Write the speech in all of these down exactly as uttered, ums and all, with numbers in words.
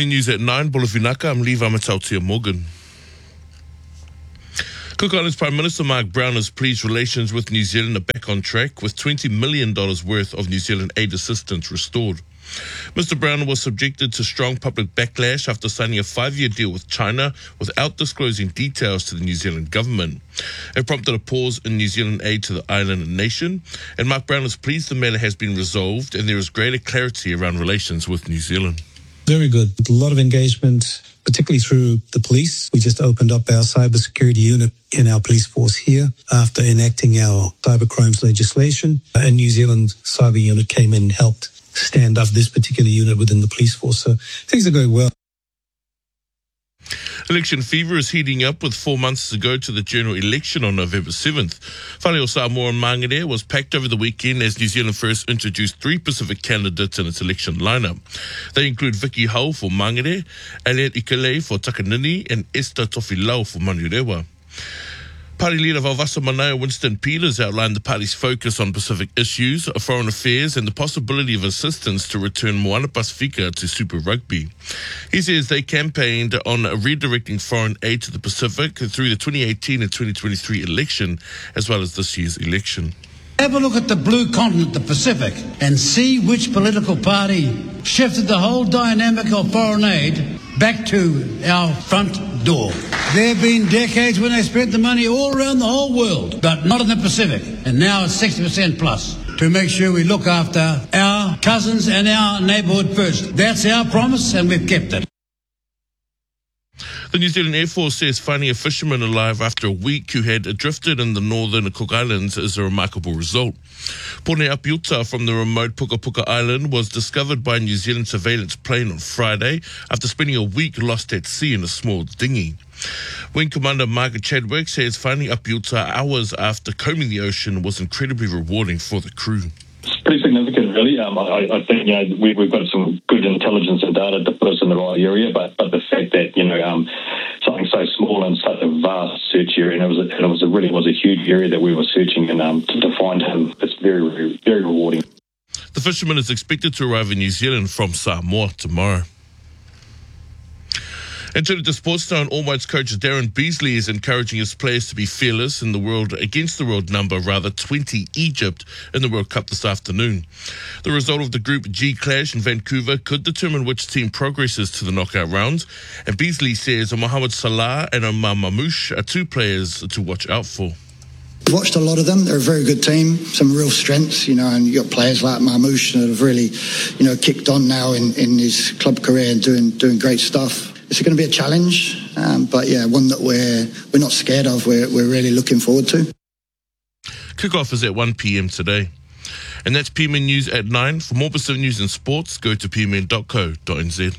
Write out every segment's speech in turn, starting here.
P M A News at nine, Bolofinaka, I'm Levi Matautia Morgan. Cook Islands Prime Minister Mark Brown has pleased relations with New Zealand are back on track with twenty million dollars worth of New Zealand aid assistance restored. Mister Brown was subjected to strong public backlash after signing a five-year deal with China without disclosing details to the New Zealand government. It prompted a pause in New Zealand aid to the island and nation, and Mark Brown is pleased the matter has been resolved and there is greater clarity around relations with New Zealand. Very good. A lot of engagement, particularly through the police. We just opened up our cybersecurity unit in our police force here after enacting our cyber crimes legislation. A New Zealand cyber unit came in and helped stand up this particular unit within the police force. So things are going well. Election fever is heating up with four months to go to the general election on November seventh. Whare o Samoa and Mangere was packed over the weekend as New Zealand First introduced three Pacific candidates in its election lineup. They include Vicky Hau for Mangere, Elliot Ikele for Takanini, and Esther Tofilau for Manurewa. Party leader Vavasa Manaia Winston Peters outlined the party's focus on Pacific issues, foreign affairs, and the possibility of assistance to return Moana Pasifika to Super Rugby. He says they campaigned on redirecting foreign aid to the Pacific through the twenty eighteen and twenty twenty-three election, as well as this year's election. Have a look at the blue continent, the Pacific, and see which political party shifted the whole dynamic of foreign aid back to our front door. There have been decades when they spent the money all around the whole world, but not in the Pacific. And now it's sixty percent plus to make sure we look after our cousins and our neighbourhood first. That's our promise, and we've kept it. The New Zealand Air Force says finding a fisherman alive after a week who had drifted in the northern Cook Islands is a remarkable result. Pone Apiuta from the remote Puka Puka Island was discovered by a New Zealand surveillance plane on Friday after spending a week lost at sea in a small dinghy. Wing Commander Margaret Chadwick says finding Apiuta hours after combing the ocean was incredibly rewarding for the crew. It's pretty significant, really. Um, I, I think you know we, we've got some good intelligence and data to put us in the right area, but but the fact that you know um, something so small and such a vast search area, and it was a, and it was a, really was a huge area that we were searching, and um, to, to find him, it's very very very rewarding. The fisherman is expected to arrive in New Zealand from Samoa tomorrow. And to the sports star and All Whites coach Darren Beasley is encouraging his players to be fearless in the world against the world number, rather twenty, Egypt in the World Cup this afternoon. The result of the Group G clash in Vancouver could determine which team progresses to the knockout rounds. And Beasley says Mohamed Salah and Omar Mamouche are two players to watch out for. I've watched a lot of them. They're a very good team, some real strengths, you know, and you've got players like Mamouche that have really, you know, kicked on now in, in his club career and doing doing great stuff. It's going to be a challenge, um, but yeah, one that we're we're not scared of. We're we're really looking forward to. Kickoff is at one p.m. today, and that's P M N News at nine. For more Pacific news and sports, go to p m n dot co dot n z.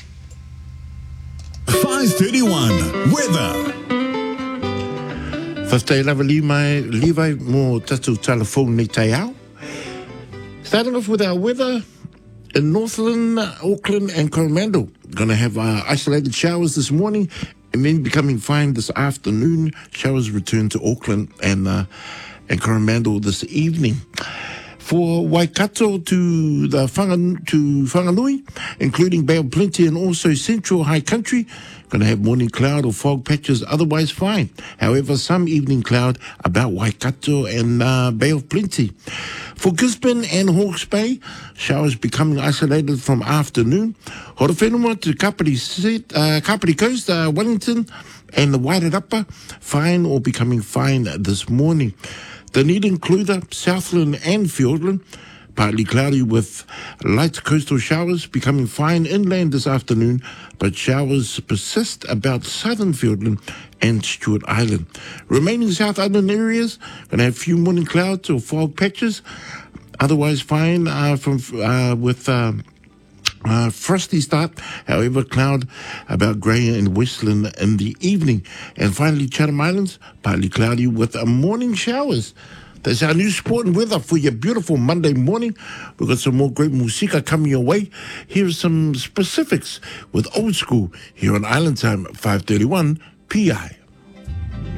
five thirty-one weather. Whaftai lava li mai Levi mo tatu telephone ni tai au. Starting off with our weather in Northland, Auckland and Coromandel. Going to have uh, isolated showers this morning and then becoming fine this afternoon. Showers return to Auckland and uh, and Coromandel this evening. For Waikato to the Whangan, to Whanganui, including Bay of Plenty and also Central High Country, going to have morning cloud or fog patches, otherwise fine. However, some evening cloud about Waikato and uh, Bay of Plenty. For Gisborne and Hawke's Bay, showers becoming isolated from afternoon. Horowhenua to Kapiti, Set, uh, Kapiti Coast, uh, Wellington and the Wairarapa, fine or becoming fine this morning. Dunedin, Clutha, Southland and Fiordland, partly cloudy with light coastal showers, becoming fine inland this afternoon, but showers persist about southern Fiordland and Stewart Island. Remaining South Island areas, going to have a few morning clouds or fog patches, otherwise fine uh, from uh, with uh, uh, frosty start, however cloud about grey in Westland in the evening. And finally Chatham Islands, partly cloudy with uh, morning showers. That's our new sport and weather for your beautiful Monday morning. We've got some more great musika coming your way. Here's some specifics with Old School here on Island Time, five thirty-one P I.